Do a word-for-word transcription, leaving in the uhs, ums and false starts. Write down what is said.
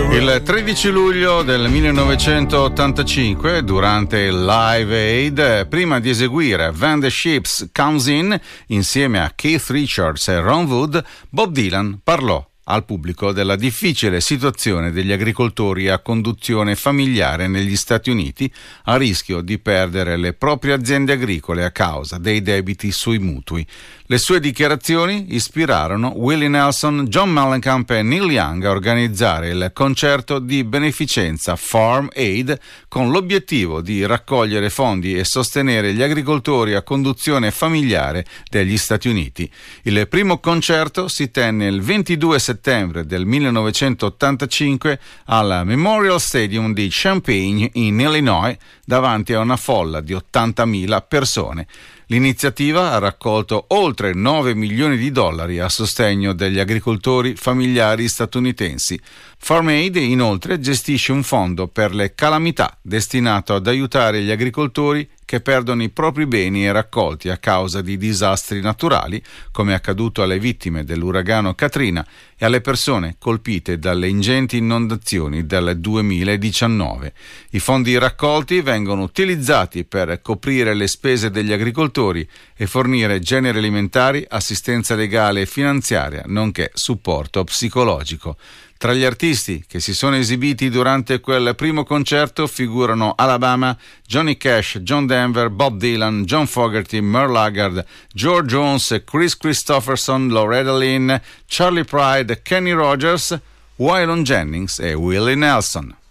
Il tredici luglio del millenovecentottantacinque, durante il Live Aid, prima di eseguire When the Ships Comes In insieme a Keith Richards e Ron Wood, Bob Dylan parlò al pubblico della difficile situazione degli agricoltori a conduzione familiare negli Stati Uniti, a rischio di perdere le proprie aziende agricole a causa dei debiti sui mutui. Le sue dichiarazioni ispirarono Willie Nelson, John Mellencamp e Neil Young a organizzare il concerto di beneficenza Farm Aid con l'obiettivo di raccogliere fondi e sostenere gli agricoltori a conduzione familiare degli Stati Uniti. Il primo concerto si tenne il ventidue settembre del millenovecentottantacinque al Memorial Stadium di Champaign in Illinois, davanti a una folla di ottantamila persone. L'iniziativa ha raccolto oltre nove milioni di dollari a sostegno degli agricoltori familiari statunitensi. Farm Aid inoltre gestisce un fondo per le calamità destinato ad aiutare gli agricoltori che perdono i propri beni e raccolti a causa di disastri naturali, come è accaduto alle vittime dell'uragano Katrina e alle persone colpite dalle ingenti inondazioni del duemiladiciannove. I fondi raccolti vengono utilizzati per coprire le spese degli agricoltori e fornire generi alimentari, assistenza legale e finanziaria, nonché supporto psicologico. Tra gli artisti che si sono esibiti durante quel primo concerto figurano Alabama, Johnny Cash, John Denver, Bob Dylan, John Fogerty, Merle Haggard, George Jones, Chris Christopherson, Loretta Lynn, Charlie Pride, Kenny Rogers, Waylon Jennings e Willie Nelson.